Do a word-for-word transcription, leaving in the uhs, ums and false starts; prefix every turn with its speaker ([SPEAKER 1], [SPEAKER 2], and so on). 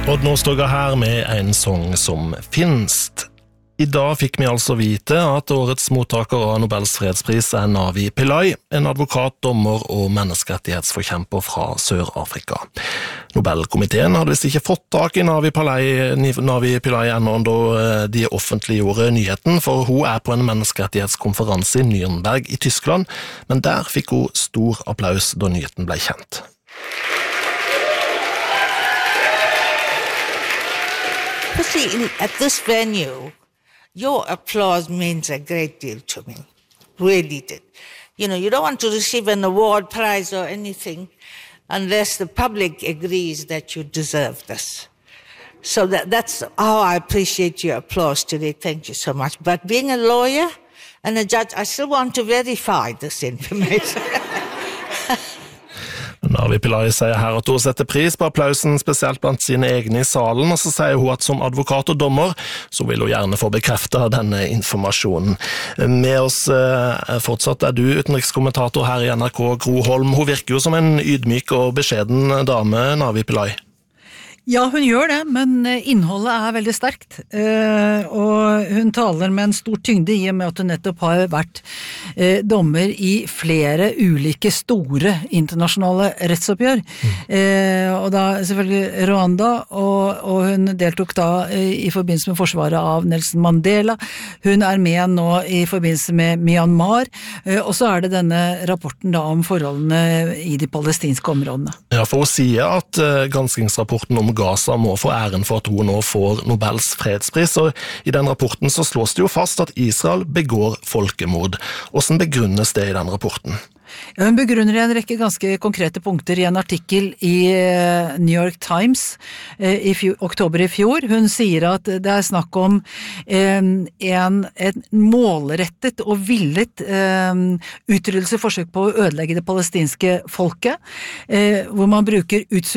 [SPEAKER 1] Og nå står jeg her med en sang som finst. I dag fikk vi altså vite at årets mottaker av Nobels fredspris er Navi Pillay, en advokat, dommer og menneskerettighetsforkjemper fra Sør-Afrika. Nobelkomiteen hadde visst ikke fått tak i Navi Pillay, Navi Pillay ennå da de offentliggjorde nyheten, for hun er på en menneskerettighetskonferanse i Nürnberg i Tyskland, men der fikk hun stor applaus da nyheten ble kjent.
[SPEAKER 2] See, at this venue, your applause means a great deal to me. Really did. You know, you don't want to receive an award, prize or anything unless the public agrees that you deserve this. So that, that's how I appreciate your applause today. Thank you so much. But being a lawyer and a judge, I still want to verify this information.
[SPEAKER 1] Navi Pillay sier her at hun setter pris på applausen, spesielt blant sine egne i salen, og så sier hun at som advokat og dommer, så vil hun gjerne få bekreftet denne informasjonen. Med oss eh, fortsatt er du utenrikskommentator her i N R K, Gro Holm. Hun virker jo som en ydmyk og beskjeden dame, Navi Pillay.
[SPEAKER 3] Ja, hun gjør det, men innholdet er veldig sterkt, og hun taler med en stor tyngde i og med at hun nettopp har vært dommer i flere ulike store internasjonale rettsoppgjør, mm. og da selvfølgelig Rwanda, og, og hun deltok da i forbindelse med forsvaret av Nelson Mandela, hun er med nå i forbindelse med Myanmar, og så er det denne rapporten da om forholdene i de palestinske områdene.
[SPEAKER 1] Ja, for å si at granskingsrapporten om Gaza må få æren for at hun nå får Nobels fredspris, og i den rapporten så slås det jo fast at Israel begår folkemord. Hvordan begrunnes det i den rapporten?
[SPEAKER 3] Ja, hun begrunner en rekke ganske konkrete punkter i en artikkel i New York Times i fjor, oktober i fjor. Hun sier at det er snakk om en, en, en målrettet og villet um, utryddelse, forsøk på å ødelegge det palestinske folket, uh, hvor man bruker